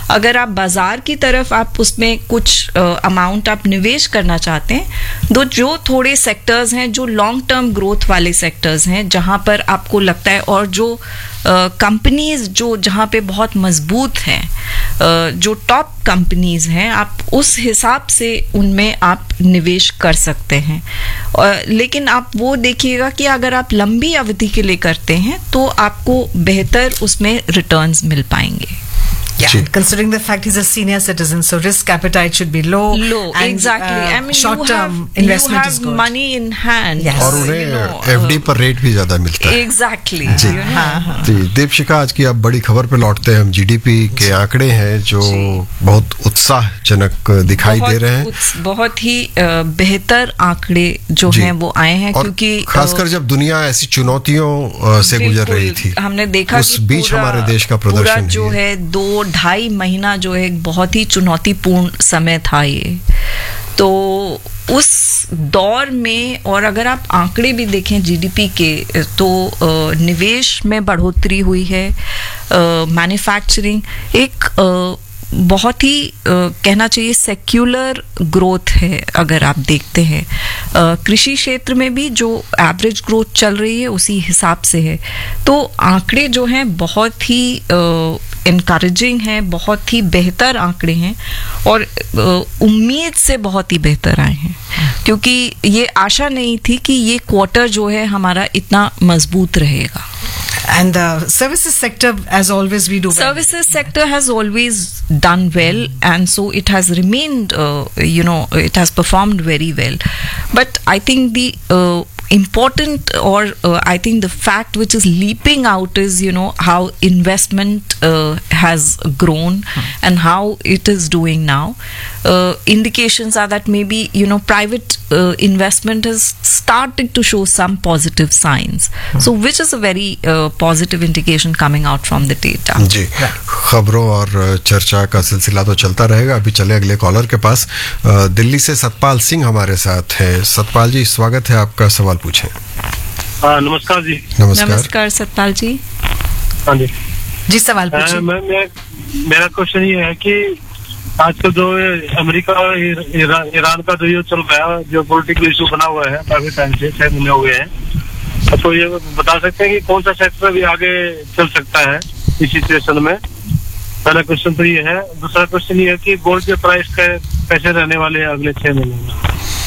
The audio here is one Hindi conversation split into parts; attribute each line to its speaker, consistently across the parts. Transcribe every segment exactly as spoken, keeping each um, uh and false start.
Speaker 1: अगर आप बाजार की तरफ आप उसमें कुछ अमाउंट आप निवेश करना चाहते हैं, तो जो थोड़े सेक्टर्स हैं जो लॉन्ग टर्म ग्रोथ वाले सेक्टर्स हैं, जहां पर आपको लगता है, और जो कंपनीज uh, जो जहाँ पे बहुत मजबूत हैं, uh, जो टॉप कंपनीज हैं, आप उस हिसाब से उनमें आप निवेश कर सकते हैं। uh, लेकिन आप वो देखिएगा कि अगर आप लंबी अवधि के लिए करते हैं तो आपको बेहतर उसमें रिटर्न्स मिल पाएंगे।
Speaker 2: Yeah, considering the fact he's a senior citizen, so risk appetite should be low.
Speaker 1: Low,
Speaker 2: and,
Speaker 1: exactly.
Speaker 2: Uh,
Speaker 1: I mean,
Speaker 2: short-term
Speaker 1: you have,
Speaker 2: investment
Speaker 1: you have
Speaker 2: is good.
Speaker 1: money in hand.
Speaker 2: Yes.
Speaker 3: और उन्हें एफडी पर रेट भी ज्यादा मिलता है।
Speaker 1: Exactly.
Speaker 3: Ji,
Speaker 1: you know?
Speaker 2: हाँ, हाँ.
Speaker 3: जी, दीपशिखा, आज की आप बड़ी खबर पे लौटते हैं हम। जीडीपी के आंकड़े हैं जो बहुत उत्साहजनक दिखाई दे रहे हैं।
Speaker 1: बहुत ही बेहतर आंकड़े जो हैं वो आए हैं, क्योंकि
Speaker 3: खासकर जब दुनिया ऐसी चुनौतियों से गुजर रही थी,
Speaker 1: हमने देखा
Speaker 3: उस बीच हमारे देश का प्रदर्शन
Speaker 1: जो है दो ढाई महीना जो है एक बहुत ही चुनौतीपूर्ण समय था ये। तो उस दौर में, और अगर आप आंकड़े भी देखें जीडीपी के, तो निवेश में बढ़ोतरी हुई है, मैन्युफैक्चरिंग एक बहुत ही uh, कहना चाहिए सेक्युलर ग्रोथ है। अगर आप देखते हैं uh, कृषि क्षेत्र में भी जो एवरेज ग्रोथ चल रही है उसी हिसाब से है। तो आंकड़े जो हैं बहुत ही इनकरेजिंग uh, हैं, बहुत ही बेहतर आंकड़े हैं, और uh, उम्मीद से बहुत ही बेहतर आए हैं, क्योंकि ये आशा नहीं थी कि ये क्वार्टर जो है हमारा इतना मजबूत रहेगा।
Speaker 2: And the services sector, as always, we do well.
Speaker 1: Services sector has always done well, and so it has remained, uh, you know, it has performed very well. But I think the uh, important, or uh, I think the fact which is leaping out is, you know, how investment uh, has grown hmm. and how it is doing now. Uh, indications are that maybe, you know, private uh, investment has started to show some positive signs. Hmm. So which is a very uh, positive indication coming out from the data.
Speaker 3: जी, खबरों और चर्चा का सिलसिला तो चलता रहेगा। अभी चले अगले कॉलर के पास। दिल्ली से सतपाल सिंह हमारे साथ है। सतपाल जी, स्वागत है आपका, सवाल पूछें।
Speaker 4: हाँ, नमस्कार जी।
Speaker 3: नमस्कार
Speaker 1: नमस्कार सतपाल जी।
Speaker 4: हाँ जी
Speaker 2: जी, सवाल पूछिए।
Speaker 4: मैं, मैं, मेरा क्वेश्चन ये है कि आजकल जो अमेरिका और ईरान, ईरान का जो ये चल रहा है, जो पॉलिटिकल इशू बना हुआ है काफी टाइम से, छह महीने हो गए हैं, तो ये बता सकते हैं कि कौन सा सेक्टर भी आगे चल सकता है इस सिचुएशन में? पहला क्वेश्चन तो ये है। दूसरा क्वेश्चन ये है कि गोल्ड के प्राइस कैसे रहने वाले हैं अगले छह महीने में?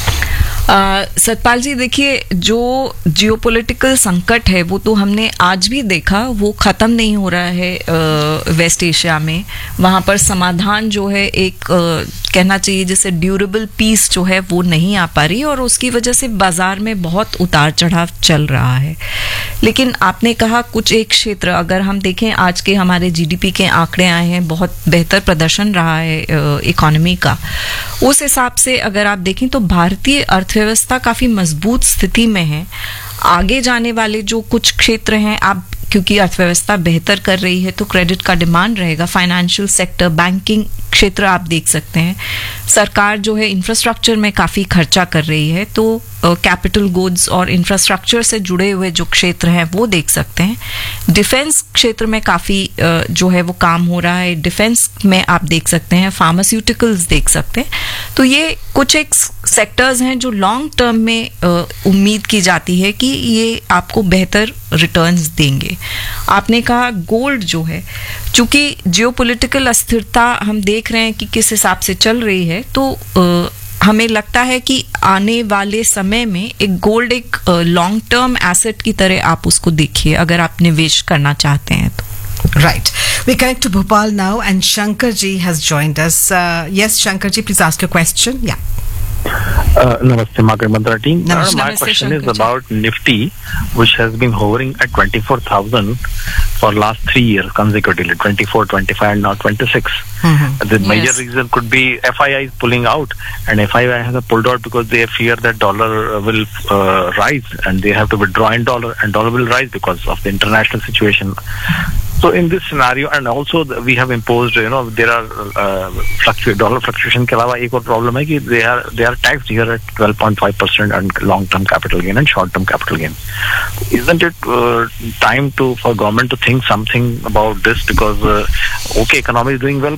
Speaker 1: Uh, सतपाल जी, देखिए, जो जियोपॉलिटिकल संकट है वो तो हमने आज भी देखा, वो ख़त्म नहीं हो रहा है uh, वेस्ट एशिया में। वहाँ पर समाधान जो है एक uh, कहना चाहिए जैसे ड्यूरेबल पीस जो है वो नहीं आ पा रही, और उसकी वजह से बाज़ार में बहुत उतार चढ़ाव चल रहा है। लेकिन आपने कहा कुछ एक क्षेत्र, अगर हम देखें आज के हमारे जीडीपी के आंकड़े आए हैं, बहुत बेहतर प्रदर्शन रहा है इकोनॉमी uh, का। उस हिसाब से अगर आप देखें तो भारतीय अर्थव्यवस्था काफी मजबूत स्थिति में है। आगे जाने वाले जो कुछ क्षेत्र हैं, आप क्योंकि अर्थव्यवस्था बेहतर कर रही है तो क्रेडिट का डिमांड रहेगा। फाइनेंशियल सेक्टर, बैंकिंग क्षेत्र आप देख सकते हैं। सरकार जो है इंफ्रास्ट्रक्चर में काफ़ी खर्चा कर रही है, तो कैपिटल गुड्स और इंफ्रास्ट्रक्चर से जुड़े हुए जो क्षेत्र हैं वो देख सकते हैं। डिफेंस क्षेत्र में काफ़ी जो है वो काम हो रहा है। डिफेंस में आप देख सकते हैं, फार्मास्यूटिकल्स देख सकते हैं। तो ये कुछ एक सेक्टर्स हैं जो लॉन्ग टर्म में उम्मीद की जाती है कि ये आपको बेहतर रिटर्न्स देंगे। आपने कहा गोल्ड जो है, चूंकि जियोपॉलिटिकल अस्थिरता हम देख रहे हैं कि किस हिसाब से चल रही है, तो आ, हमें लगता है कि आने वाले समय में एक गोल्ड एक लॉन्ग टर्म एसेट की तरह आप उसको देखिए, अगर आप निवेश करना चाहते हैं तो।
Speaker 2: Right. We connect to Bhopal now, and Shankar ji has joined us. Uh, yes, Shankar ji, please ask your question. Yeah.
Speaker 5: Uh, Namaste, Market Mantra team.
Speaker 2: Namaste.
Speaker 5: My
Speaker 1: Namaste,
Speaker 5: question
Speaker 1: Shankar
Speaker 5: is
Speaker 1: ji.
Speaker 5: about Nifty, which has been hovering at twenty-four thousand for last three years consecutively, twenty-four, twenty-five, and now twenty-six.
Speaker 2: Mm-hmm.
Speaker 5: The major
Speaker 1: Yes.
Speaker 5: reason could be F I I is pulling out, and F I I has pulled out because they fear that dollar will uh, rise, and they have to withdraw in dollar, and dollar will rise because of the international situation. So in this scenario, and also the, we have imposed, you know, there are uh, fluctu- dollar fluctuation के अलावा एक और problem है कि they are they are taxed here at twelve point five percent on long-term capital gain and short-term capital gain. Isn't it uh, time to for government to think something about this? Because uh, okay, economy is doing well,